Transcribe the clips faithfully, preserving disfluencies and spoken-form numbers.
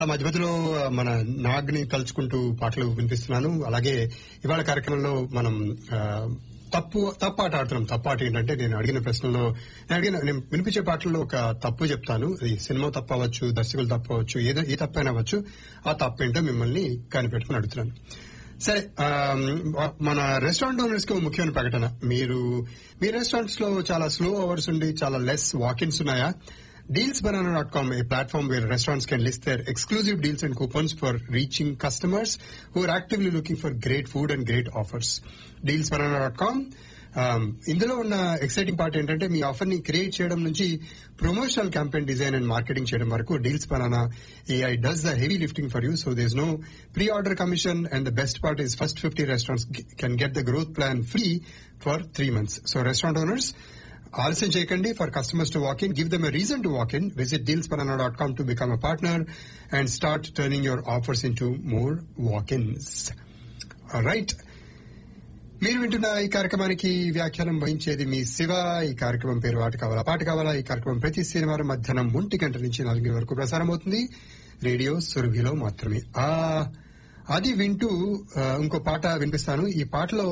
మధ్య మధ్యలో మన నాగ్ని తలుచుకుంటూ పాటలు వినిపిస్తున్నాను. అలాగే ఇవాళ కార్యక్రమంలో మనం తప్పు తప్పు ఆట ఆడుతున్నాం. తప్పు ఆట ఏంటంటే నేను అడిగిన ప్రశ్నలో నేను అడిగిన నేను వినిపించే పాటల్లో ఒక తప్పు చెప్తాను. అది సినిమా తప్పు అవ్వచ్చు, దర్శకులు తప్పు అవ్వచ్చు, ఏదో ఏ తప్పు అయినా అవ్వచ్చు. ఆ తప్పు ఏంటో మిమ్మల్ని కనిపెట్టుకుని అడుగుతున్నాను. సరే, మన రెస్టారెంట్ ఓనర్స్ కి ముఖ్యమైన ప్రకటన. మీరు మీ రెస్టారెంట్స్ లో చాలా స్లో అవర్స్ ఉండి చాలా లెస్ వాకిన్స్ ఉన్నాయా? deals banana dot com, a platform where restaurants can list their exclusive deals and coupons for reaching customers who are actively looking for great food and great offers. deals banana dot com. ఇందులో ఉన్న exciting part ఏంటంటే మీ offer ని create చేయడం నుంచి promotional campaign design and marketing చేయడం వరకు deals banana AI does the heavy lifting for you. So there is no pre order commission and the best part is first fifty restaurants can get the growth plan free for three months. So restaurant owners, ఆలస్యం చేయకండి. For customers to walk in, give them a reason to walk in. Visit deals banana dot com to become a partner and start turning your offers in to more వాక్-ఇన్స్. Right, మీరు వింటున్న ఈ కార్యక్రమానికి వ్యాఖ్యానం వహించేది మీ శివ. ఈ కార్యక్రమం పేరు ఆట కావాలా పాట కావాలా. ఈ కార్యక్రమం ప్రతి శనివారం మధ్యాహ్నం ఒంటి గంట నుంచి నాలుగు వరకు ప్రసారం అవుతుంది రేడియో సురభిలో మాత్రమే. ఆ అది వింటూ ఇంకో పాట వినిపిస్తాను. ఈ పాటలో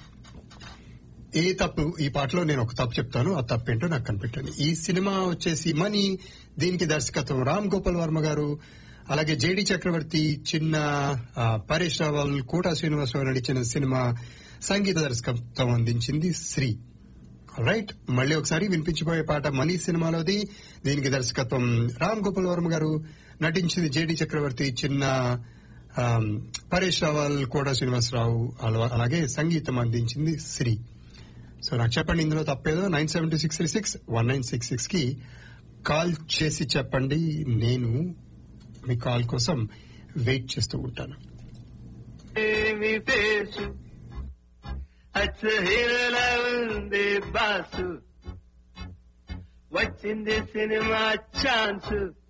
ఏ తప్పు ఈ పాటలో నేను ఒక తప్పు చెప్తాను. ఆ తప్పు ఏంటో నాకు కనిపెట్టండి. ఈ సినిమా వచ్చేసి మనీ. దీనికి దర్శకత్వం రామ్ గోపాల్ వర్మ గారు, అలాగే జేడి చక్రవర్తి, చిన్న పరేష్ రావల్, కోటా శ్రీనివాసరావు నడిచిన సినిమా. సంగీత దర్శకత్వం అందించింది శ్రీ. రైట్, మళ్ళీ ఒకసారి వినిపించిపోయే పాట మనీ సినిమాలోది. దీనికి దర్శకత్వం రామ్ గోపాల్ వర్మ గారు, నటించింది జేడి చక్రవర్తి, చిన్న పరేష్ రావల్, కోటా శ్రీనివాసరావు, అలాగే సంగీతం అందించింది శ్రీ. సో నాకు చెప్పండి ఇందులో తప్పేదో. Nine seven two six three six one nine six six కి కాల్ చేసి చెప్పండి. నేను మీ కాల్ కోసం వెయిట్ చేస్తూ ఉంటాను. వచ్చింది సినిమా ఛాన్స్.